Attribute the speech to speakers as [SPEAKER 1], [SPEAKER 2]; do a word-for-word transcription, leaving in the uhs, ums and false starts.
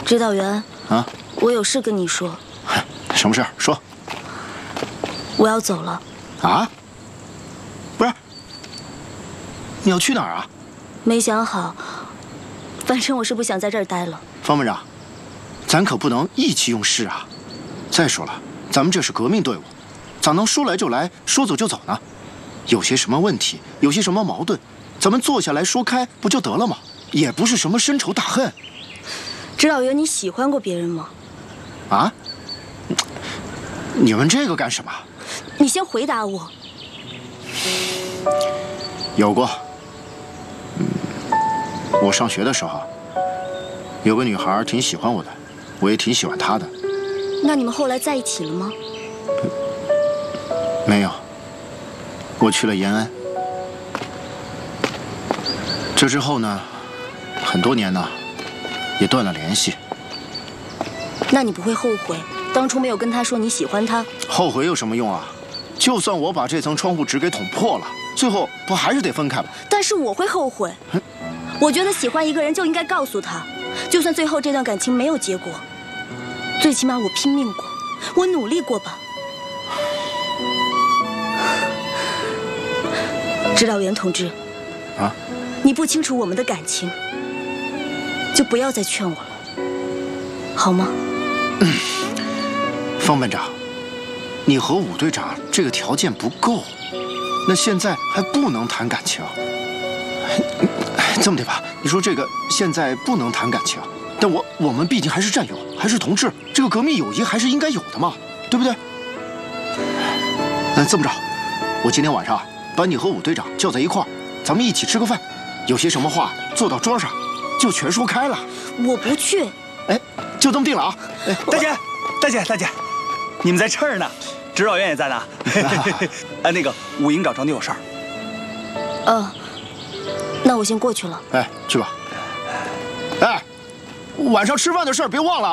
[SPEAKER 1] 指导员
[SPEAKER 2] 啊，
[SPEAKER 1] 我有事跟你说。
[SPEAKER 2] 什么事儿？说。
[SPEAKER 1] 我要走了。
[SPEAKER 2] 啊？不是，你要去哪儿啊？
[SPEAKER 1] 没想好，反正我是不想在这儿待了。
[SPEAKER 2] 方班长，咱可不能意气用事啊！再说了，咱们这是革命队伍，咋能说来就来，说走就走呢？有些什么问题，有些什么矛盾，咱们坐下来说开不就得了吗？也不是什么深仇大恨。
[SPEAKER 1] 指导员，你喜欢过别人吗？
[SPEAKER 2] 啊？你问这个干什么？
[SPEAKER 1] 你先回答我。
[SPEAKER 2] 有过。嗯，我上学的时候，有个女孩挺喜欢我的，我也挺喜欢她的。
[SPEAKER 1] 那你们后来在一起了吗？
[SPEAKER 2] 没有。我去了延安。这之后呢，很多年呢，也断了联系。
[SPEAKER 1] 那你不会后悔当初没有跟他说你喜欢他？
[SPEAKER 2] 后悔有什么用啊？就算我把这层窗户纸给捅破了，最后不还是得分开吗？
[SPEAKER 1] 但是我会后悔。我觉得喜欢一个人就应该告诉他，就算最后这段感情没有结果，最起码我拼命过，我努力过吧。指导员同志，
[SPEAKER 2] 啊，
[SPEAKER 1] 你不清楚我们的感情，就不要再劝我了，好吗？
[SPEAKER 2] 嗯，方班长，你和武队长这个条件不够，那现在还不能谈感情。这么的吧，你说这个现在不能谈感情，但我我们毕竟还是战友，还是同志，这个革命友谊还是应该有的嘛，对不对？那这么着，我今天晚上把你和武队长叫在一块儿，咱们一起吃个饭，有些什么话坐到桌上，就全说开了。
[SPEAKER 1] 我不去。
[SPEAKER 2] 哎，就这么定了啊！哎，
[SPEAKER 3] 大姐，大姐，大姐，你们在这儿呢，指导员也在呢。哎，那个武营长找你有事儿。
[SPEAKER 1] 嗯，那我先过去了。
[SPEAKER 2] 哎，去吧。哎，晚上吃饭的事儿别忘了。